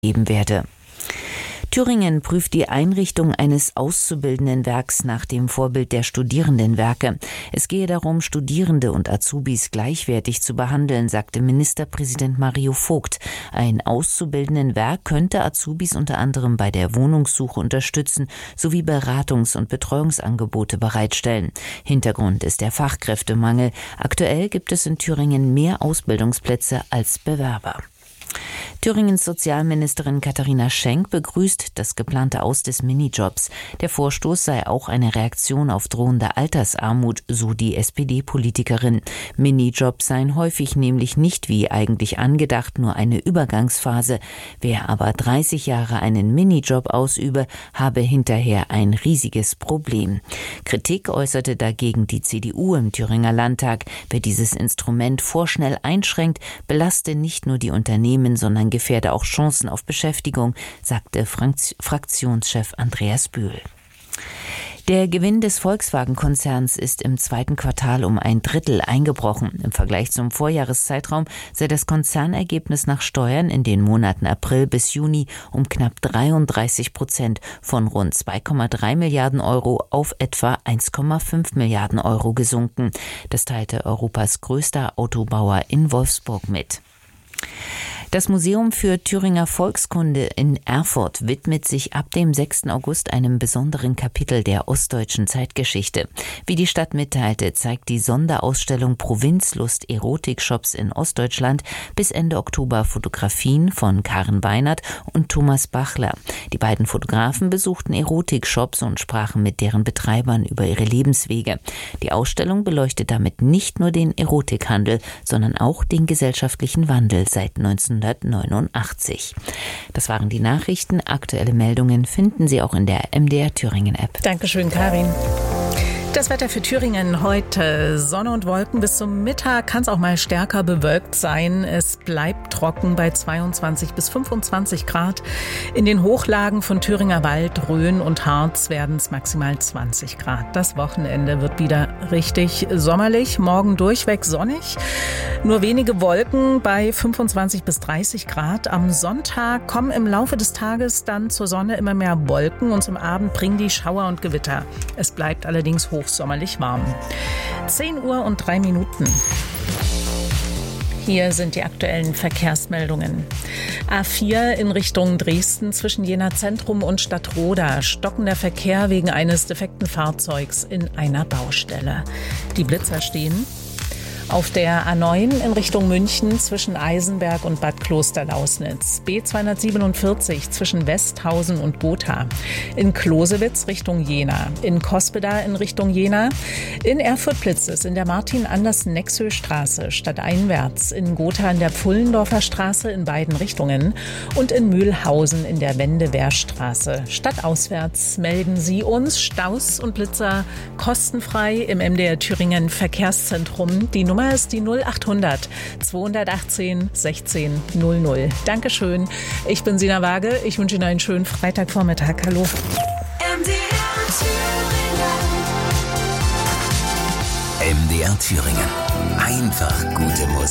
geben werde. Thüringen prüft die Einrichtung eines Auszubildendenwerks nach dem Vorbild der Studierendenwerke. Es gehe darum, Studierende und Azubis gleichwertig zu behandeln, sagte Ministerpräsident Mario Vogt. Ein Auszubildendenwerk könnte Azubis unter anderem bei der Wohnungssuche unterstützen sowie Beratungs- und Betreuungsangebote bereitstellen. Hintergrund ist der Fachkräftemangel. Aktuell gibt es in Thüringen mehr Ausbildungsplätze als Bewerber. Thüringens Sozialministerin Katharina Schenk begrüßt das geplante Aus des Minijobs. Der Vorstoß sei auch eine Reaktion auf drohende Altersarmut, so die SPD-Politikerin. Minijobs seien häufig nämlich nicht wie eigentlich angedacht nur eine Übergangsphase. Wer aber 30 Jahre einen Minijob ausübe, habe hinterher ein riesiges Problem. Kritik äußerte dagegen die CDU im Thüringer Landtag. Wer dieses Instrument vorschnell einschränkt, belaste nicht nur die Unternehmen, sondern gefährde auch Chancen auf Beschäftigung, sagte Fraktionschef Andreas Bühl. Der Gewinn des Volkswagen-Konzerns ist im zweiten Quartal um 1/3 eingebrochen. Im Vergleich zum Vorjahreszeitraum sei das Konzernergebnis nach Steuern in den Monaten April bis Juni um knapp 33% von rund 2,3 Milliarden Euro auf etwa 1,5 Milliarden Euro gesunken. Das teilte Europas größter Autobauer in Wolfsburg mit. Das Museum für Thüringer Volkskunde in Erfurt widmet sich ab dem 6. August einem besonderen Kapitel der ostdeutschen Zeitgeschichte. Wie die Stadt mitteilte, zeigt die Sonderausstellung Provinzlust Erotikshops in Ostdeutschland bis Ende Oktober Fotografien von Karen Weinert und Thomas Bachler. Die beiden Fotografen besuchten Erotikshops und sprachen mit deren Betreibern über ihre Lebenswege. Die Ausstellung beleuchtet damit nicht nur den Erotikhandel, sondern auch den gesellschaftlichen Wandel seit 1989. Das waren die Nachrichten. Aktuelle Meldungen finden Sie auch in der MDR Thüringen App. Dankeschön, Karin. Das Wetter für Thüringen heute: Sonne und Wolken. Bis zum Mittag kann es auch mal stärker bewölkt sein. Es bleibt trocken bei 22 bis 25 Grad. In den Hochlagen von Thüringer Wald, Rhön und Harz werden es maximal 20 Grad. Das Wochenende wird wieder richtig sommerlich. Morgen durchweg sonnig. Nur wenige Wolken bei 25 bis 30 Grad. Am Sonntag kommen im Laufe des Tages dann zur Sonne immer mehr Wolken und zum Abend bringen die Schauer und Gewitter. Es bleibt allerdings hochsommerlich warm. 10:03 Uhr. Hier sind die aktuellen Verkehrsmeldungen. A4 in Richtung Dresden zwischen Jena Zentrum und Stadtroda. Stockender Verkehr wegen eines defekten Fahrzeugs in einer Baustelle. Die Blitzer stehen. Auf der A9 in Richtung München zwischen Eisenberg und Bad Klosterlausnitz. B247 zwischen Westhausen und Gotha. In Closewitz Richtung Jena. In Cospeda in Richtung Jena. In Erfurt blitzt es in der Martin-Andersen-Nexö-Straße stadteinwärts. In Gotha in der Pfullendorfer Straße in beiden Richtungen. Und in Mühlhausen in der Wendewehrstraße. Stadtauswärts melden Sie uns Staus und Blitzer kostenfrei im MDR Thüringen Verkehrszentrum. Die Nummer ist die 0800 218 16 00. Dankeschön. Ich bin Sina Waage. Ich wünsche Ihnen einen schönen Freitagvormittag. Hallo. MDR Thüringen. Einfach gute Musik.